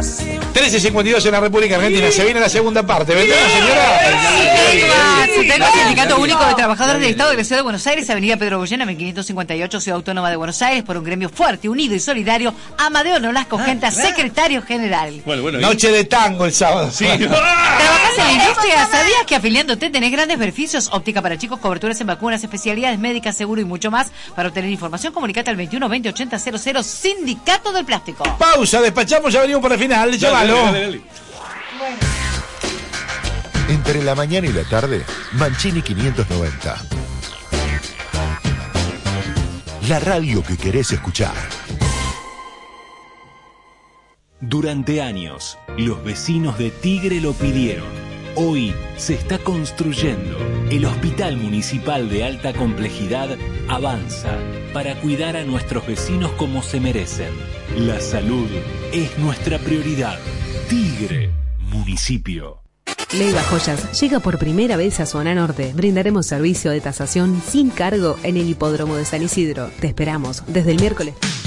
13:52 en la República Argentina. Se viene la segunda parte. ¿Vendrá la señora? Tengo el Sindicato Único de Trabajadores del Estado de la Ciudad de Buenos Aires, Avenida Pedro Goyena, 1558, Ciudad Autónoma de Buenos Aires, por un gremio fuerte, unido y solidario. Amadeo Nolasco Genta, secretario general. Bueno, Noche de tango el sábado. Sí. ¿Trabajás en la industria? ¿Sabías que afiliándote tenés grandes beneficios? Óptica para chicos, coberturas en vacunas, especialidades médicas, seguro y mucho más. Para obtener información, comunicate al 21 20 80 00, Sindicato del Plástico. Pausa, despachamos, ya venimos por el final. Llévalo. Dale. Entre la mañana y la tarde, Mancini 590. La radio que querés escuchar. Durante años, los vecinos de Tigre lo pidieron. Hoy se está construyendo. El Hospital Municipal de Alta Complejidad avanza para cuidar a nuestros vecinos como se merecen. La salud es nuestra prioridad. Tigre, municipio. Leiva Joyas llega por primera vez a Zona Norte. Brindaremos servicio de tasación sin cargo en el hipódromo de San Isidro. Te esperamos desde el miércoles.